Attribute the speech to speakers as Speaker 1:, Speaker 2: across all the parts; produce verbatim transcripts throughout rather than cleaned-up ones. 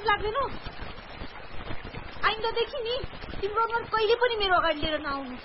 Speaker 1: लाज लाग्दैन आइन्दादेखि नि तिम्रो अनुहार कहिले पनि मेरो अगाडि लिएर नआउनु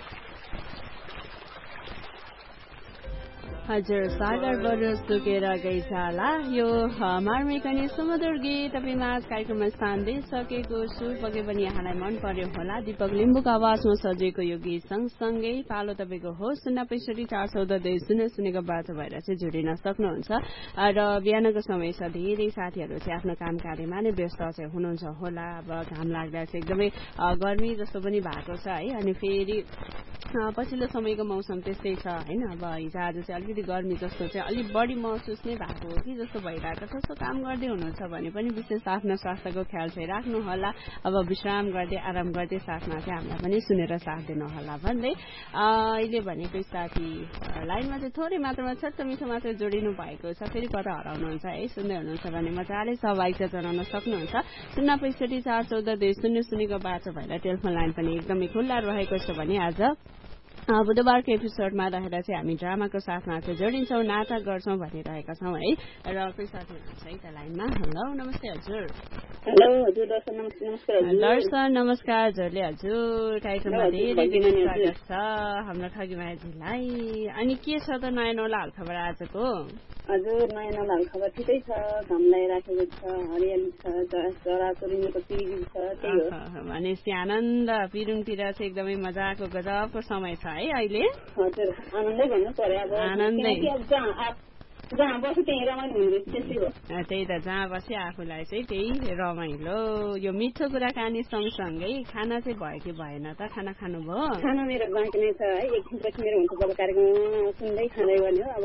Speaker 2: हजुर सागर बरु सुकेर गइछ होला यो मार्मिकनी सुमधुर गीत तपाईँमा कार्यक्रममा स्थान दिइसकेको छु पक्कै पनि यहाँलाई मन पर्यो होला दीपक लिम्बुको आवाजमा सजिएको यो गीत सँगसँगै पालो तपाईँको हो शून्य पैँसठी चार चौध दुई शून्य शून्यको बाटो भएर चाहिँ जोडिन सक्नुहुन्छ र बिहानको समय छ धेरै साथीहरू चाहिँ आफ्नो काम कार्यमा नै व्यस्त चाहिँ हुनुहुन्छ होला अब घाम लाग्दा चाहिँ एकदमै गर्मी जस्तो पनि भएको छ है अनि फेरि पछिल्लो समयको मौसम त्यस्तै छ होइन अब हिजो आज चाहिँ अलिकति गर्मी जस्तो चाहिँ अलिक बढी महसुस नै भएको हो कि जस्तो भइरहेको छ जस्तो काम गर्दै हुनुहुन्छ भने पनि विशेष आफ्नो स्वास्थ्यको ख्याल चाहिँ राख्नु होला अब विश्राम गर्दै आराम गर्दै साथमा चाहिँ हामीलाई पनि सुनेर साथ दिनु होला भन्दै अहिले भनेको साथी लाइनमा चाहिँ थोरै मात्रामा छट्ट मिठो मात्र जोडिनु भएको छ फेरि कता हराउनुहुन्छ है सुन्दै हुनुहुन्छ भने मजाले सहभागिता जनाउन सक्नुहुन्छ शून्य पैँसठी चार चौध दुई शून्य शून्यको बाटो भएर टेलिफोन लाइन पनि एकदमै खुल्ला रहेको छ भने आज बुधबारको एपिसोडमा रहेर चाहिँ हामी ड्रामाको साथमा चाहिँ जोडिन्छौँ नाटक गर्छौँ भनिरहेका छौँ है र कोही साथी हुनुहुन्छ है त लाइनमा हेलो नमस्ते हजुर
Speaker 3: हेलो हजुर दर्शन नमस्कार
Speaker 2: दर्शन नमस्कार हजुरले हजुर कार्यक्रममा धेरै धेरै स्वागत छ हाम्रो खगिमाजीलाई अनि के छ त नयाँ नौला हालखबर आजको
Speaker 3: हजुर नयाँ नौला हालखबर ठिकै छ घाम लगाइराखेको छ हरियाली छ चराचुरुङ्गीको पिरिङ छ त्यही हो
Speaker 2: भनेपछि आनन्द पिरुङतिर चाहिँ एकदमै मजाको गजबको समय छ है अहिले
Speaker 3: हजुर आनन्दै भन्नु पर्यो अब
Speaker 2: आनन्दै
Speaker 3: जहाँ बस्यो त्यही रमाइलो हुन्छ त्यसै हो
Speaker 2: त्यही त जहाँ बस्यो आफूलाई चाहिँ त्यही रमाइलो यो मिठो कुराकानी सँगसँगै खाना चाहिँ भयो कि भएन त खाना खानुभयो
Speaker 3: खाना मेरो बाँकी नै छ है एकछिनपछि मेरो हुन्छ जब कार्यक्रम सुन्दै खाँदै गर्ने हो अब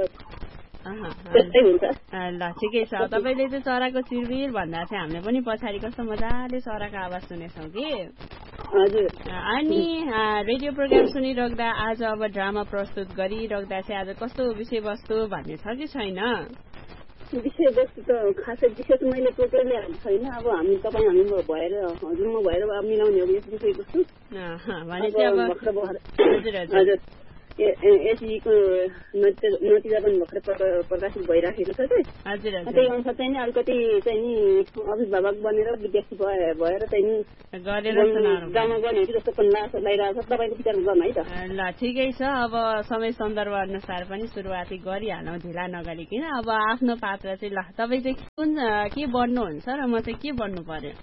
Speaker 3: त्यस्तै हुन्छ
Speaker 2: ल ठिकै छ तपाईँले चाहिँ चराको चिरबिर भन्दा चाहिँ हामीले पनि पछाडि कस्तो मजाले चराको आवाज सुनेछौँ कि
Speaker 3: हजुर
Speaker 2: अनि रेडियो प्रोग्राम सुनिराख्दा आज अब ड्रामा प्रस्तुत गरिराख्दा चाहिँ आज कस्तो विषयवस्तु भन्ने छ कि छैन
Speaker 3: विषयवस्तु त खासै विशेष मैले प्रोग्राम ल्याएको छैन अब हामी तपाईँ हामी भएर हजुरमा भएर अब मिलाउने हो यस विषयवस्तु
Speaker 2: भने चाहिँ अब हजुर
Speaker 3: हजुर एसईको नतिजा पनि भर्खरै प्रकाशित भइराखेको छ
Speaker 2: हजुर
Speaker 3: त्यही अनुसार चाहिँ नि अलिकति चाहिँ नि अभिभावक बनेर विद्यार्थी भएर चाहिँ नि
Speaker 2: गरेर
Speaker 3: ड्रामा गर्ने हो कि जस्तो पनि लागिरहेको छ तपाईँको विचार गर्नु है त
Speaker 2: ल ठिकै छ अब समय सन्दर्भ अनुसार पनि सुरुवाती गरिहालौँ ढिला नगरिकन अब आफ्नो पात्र चाहिँ ल तपाईँ चाहिँ कुन के बन्नुहुन्छ र म चाहिँ के बन्नु पर्यो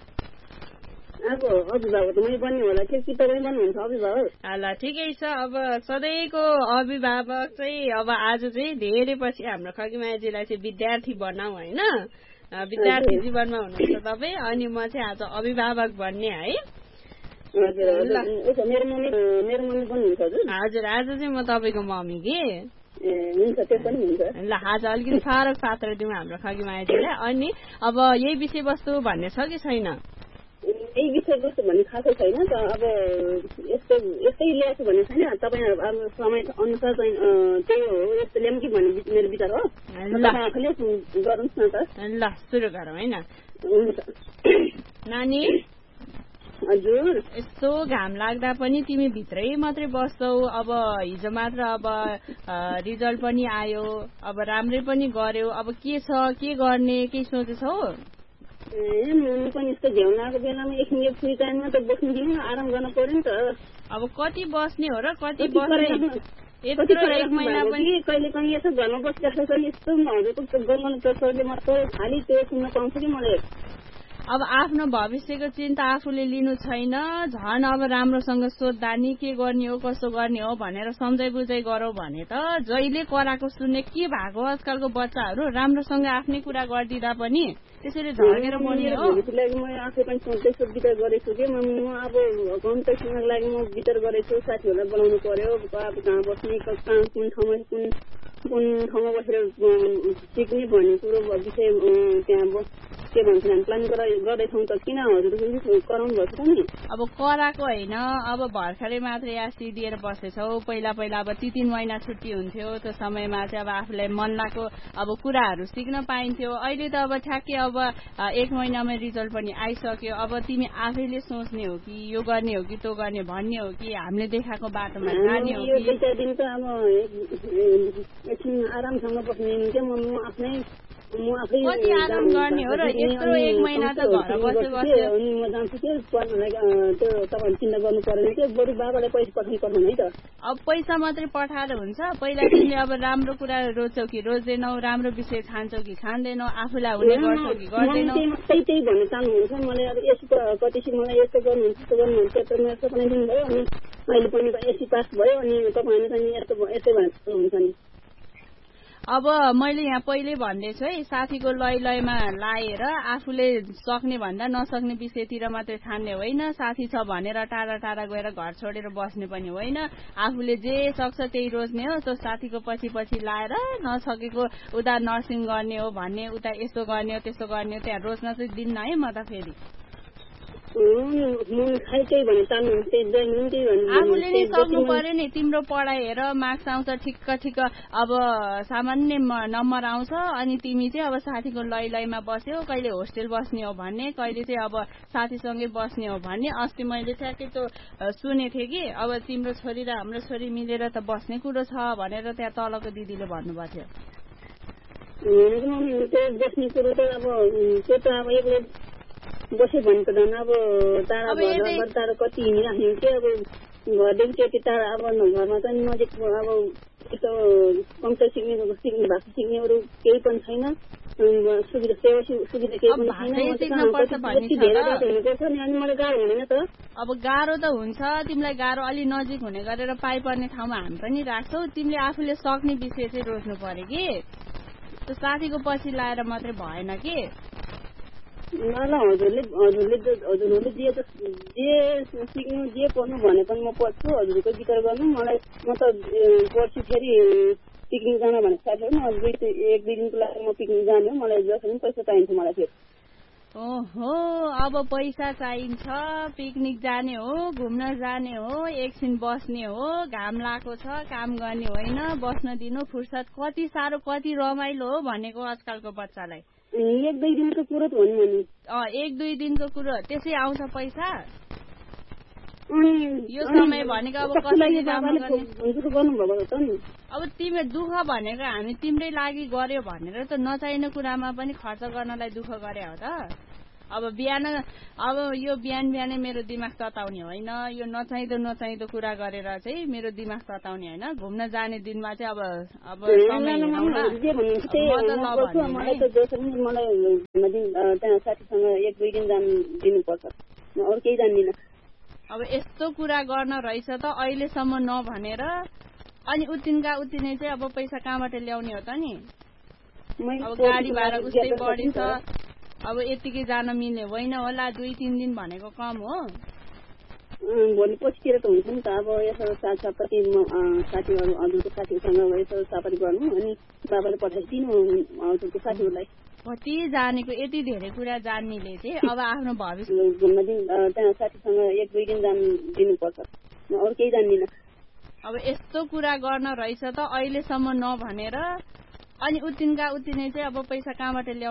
Speaker 3: अब अभिभावक त मै बन्ने होला कि तपाईँ बन्नुहुन्छ अभिभावक
Speaker 2: ल ठिकै छ अब सधैँको अभिभावक चाहिँ अब आज चाहिँ धेरै पछि हाम्रो खगिमाजीलाई चाहिँ विद्यार्थी बनाऊ होइन विद्यार्थी जीवनमा हुनुहुन्छ तपाईँ अनि म चाहिँ आज अभिभावक बन्ने है हजुर आज चाहिँ म तपाईँको मम्मी कि ल आज अलिकति फरक पात्र दिउँ हाम्रो खगिमाजीलाई अनि अब यही विषयवस्तु भन्ने छ कि छैन
Speaker 3: यही विषयवस्तु भन्ने खासै छैन त अब यस्तो यस्तै ल्याएको भन्ने छैन तपाईँ अब समय अनुसार चाहिँ त्यही हो यस्तो ल्याउँ कि भन्ने मेरो विचार हो आफूले गरौँ न त
Speaker 2: ल सुरु गरौँ होइन नानी
Speaker 3: हजुर
Speaker 2: यस्तो घाम लाग्दा पनि तिमी भित्रै मात्रै बस्छौ अब हिजो मात्र अब रिजल्ट पनि आयो अब राम्रै पनि गर्यौ अब के छ के गर्ने केही सोचेछौ
Speaker 3: ए मम्मी पनि यस्तो झ्याउ लागेको बेलामा एकछिन यो फ्री टाइममा त बस्नु दिनु आराम गर्न पर्यो नि त
Speaker 2: अब कति बस्ने हो र कति बस्ने यत्रो एक महिना पनि
Speaker 3: कहिले कहिले यसो घरमा बसिरहेको छ यस्तो हजुरको गमन सरले मात्र खालि त्यो सुन्न पाउँछ कि मैले
Speaker 2: अब आफ्नो भविष्यको चिन्ता आफूले लिनु छैन झन् अब राम्रोसँग सोध्दा नि के गर्ने हो कसो गर्ने हो भनेर सम्झाइ बुझाइ गरौ भने त जहिले कराएको सुन्ने के भएको आजकलको बच्चाहरू राम्रोसँग आफ्नै कुरा गरिदिँदा पनि त्यसरी झर्केर बन्ने हो
Speaker 3: लागि म आफै पनि सोच्दैछु विचार गरेछु कि म अब कम्पिटिसनको लागि म विचार गरेछु साथीहरूलाई बोलाउनु पर्यो अब कहाँ बस्ने कहाँ कुन ठाउँमा कुन कुन ठाउँमा बसेर सिक्ने भन्ने कुरो विषय त्यहाँ के भन्छ हामी प्लान गर्दैछौँ त किन हजुर कराउनु भएको छ नि
Speaker 2: अब कराएको होइन अब भर्खरै मात्र यासी दिएर बसेछौ पहिला पहिला अब ती तीन महिना छुट्टी हुन्थ्यो त्यो समयमा चाहिँ अब आफूलाई मन लागेको अब कुराहरू सिक्न पाइन्थ्यो अहिले त अब ठ्याक्कै अब एक महिनामा रिजल्ट पनि आइसक्यो अब तिमी आफैले सोच्ने हो कि यो गर्ने हो कि त्यो गर्ने भन्ने हो कि हामीले देखाएको बाटोमा जाने हो कि
Speaker 3: दिन त अब एकछिन आरामसँग बस्ने क्या म आफ्नै म आफै
Speaker 2: कति आराम गर्ने हो र यत्रो एक महिना त घर बस्यो बस्यो
Speaker 3: अनि म जान्छु के पर्नलाई त्यो तपाईँले चिन्ता गर्नु परेन कि बरु बाबालाई पैसा पठाउनु पर्दैन है त
Speaker 2: अब पैसा मात्रै पठाएर हुन्छ पहिला तिमीले अब राम्रो कुरा रोज्छौ कि रोज्दैनौ राम्रो विषय खान्छौ कि खाँदैनौ आफूलाई हुने गर्छौ कि गर्दैनौ
Speaker 3: त्यही त्यही भन्न चाहनुहुन्छ मलाई अब यस्तो कतिसी मलाई यस्तो गर्नुहुन्छ यस्तो गर्नुहुन्छ त्यो मेरो सपना दिनुभयो अनि अहिले पनि एसी पास भयो अनि तपाईँले चाहिँ यस्तो यस्तो भनेर हुन्छ नि
Speaker 2: अब मैले यहाँ पहिले भन्दैछु है साथीको लय लयमा लाएर आफूले सक्ने भन्दा नसक्ने विषयतिर मात्रै ठान्ने होइन साथी छ भनेर टाढा टाढा गएर घर छोडेर बस्ने पनि होइन आफूले जे सक्छ त्यही रोज्ने हो त्यो साथीको पछि पछि लाएर नसकेको उता नर्सिङ गर्ने हो भन्ने उता यस्तो गर्ने हो त्यस्तो गर्ने हो त्यहाँ रोज्न चाहिँ दिन्न है म त फेरि आफूले नै सक्नु पर्यो नि तिम्रो पढाइ हेर मार्क्स आउँछ ठिक्क ठिक्क अब सामान्य नम्बर आउँछ अनि तिमी चाहिँ अब साथीको लय लयमा बस्यौ कहिले होस्टेल बस्ने हो भन्ने कहिले चाहिँ अब साथीसँगै बस्ने हो भन्ने अस्ति मैले ठ्याक्कै त्यो सुनेको थिएँ कि अब तिम्रो छोरी र हाम्रो छोरी मिलेर त बस्ने कुरो छ भनेर त्यहाँ तलको दिदीले भन्नुभएको
Speaker 3: थियो बस्ने कुरो त अब त्यो त अब एक्लै बस्यो भने त झन् अब टाढा घर टाढा कति हिँडिराख्ने के अब घरदेखि त्यति टाढा अब घरमा चाहिँ नजिक अब यस्तो कम्प्युटर सिक्ने सिक्ने भाषा सिक्नेहरू केही पनि छैन सुविधा सेवा सुविधा केही पनि छैन हुनुपर्छ नि अनि मलाई गाह्रो हुँदैन त
Speaker 2: अब गाह्रो त हुन्छ तिमीलाई गाह्रो अलि नजिक हुने गरेर पाइपर्ने ठाउँमा हामी पनि राख्छौ तिमीले आफूले सक्ने विषय चाहिँ रोज्नु पर्यो कि त्यो साथीको पछि लाएर मात्रै भएन कि
Speaker 3: ल हजुरले हजुरले हजुरहरूले जे जे सिक्नु जे पढ्नु भने पनि म पढ्छु हजुरको विचार गर्नु मलाई म त पढ्छु फेरि पिकनिक जान भने साथी हो न दुई एक दुई दिनको लागि म पिकनिक जाने हो मलाई जसरी पनि पैसा चाहिन्छ मलाई फेरि
Speaker 2: ओहो अब पैसा चाहिन्छ पिकनिक जाने हो घुम्न जाने हो एकछिन बस्ने हो घाम लागेको छ काम गर्ने होइन बस्न दिनु फुर्सद कति साह्रो कति रमाइलो हो भनेको आजकलको बच्चालाई
Speaker 3: एक दुई दिनको कुरो त हो नि
Speaker 2: अँ एक दुई दिनको कुरो त्यसै आउँछ पैसा यो समय भनेको अब कसैले राम्रो गर्ने अब तिमी दुःख भनेको हामी तिम्रै लागि गर्यो भनेर त नचाहिने कुरामा पनि खर्च गर्नलाई दुःख गरे हो त अब बिहान अब यो बिहान बिहानै मेरो दिमाग तताउने होइन यो नचाहिँदो नचाहिँदो कुरा गरेर चाहिँ मेरो दिमाग तताउने होइन घुम्न जाने दिनमा चाहिँ अब अब
Speaker 3: त्यहाँ साथीसँग एक दुई दिन जानु दिनुपर्छ अरू केही जान्दिनँ
Speaker 2: अब यस्तो कुरा गर्न रहेछ त अहिलेसम्म नभनेर अनि उतिनका उतिनै चाहिँ अब पैसा कहाँबाट ल्याउने हो त नि अब गाडी भाडा उस्तै बढी छ अब यतिकै जान मिल्ने होइन होला दुई तिन दिन भनेको कम हो
Speaker 3: भोलि पछितिर त हुन्छ नि त अब यसो साथसाथी साथीहरू हजुरको साथीहरूसँग यसो सफारी गर्नु अनि बाबाले पठाइदिनु हजुरको साथीहरूलाई
Speaker 2: कति जानेको यति धेरै कुरा जान्नेले चाहिँ अब आफ्नो भविष्य
Speaker 3: घुम्न दिन त्यहाँ साथीसँग एक दुई दिन जानु दिनुपर्छ अरू केही जान्दिनँ
Speaker 2: अब यस्तो कुरा गर्न रहेछ त अहिलेसम्म नभनेर अनि उतिनका उतिनै चाहिँ अब पैसा कहाँबाट ल्याउने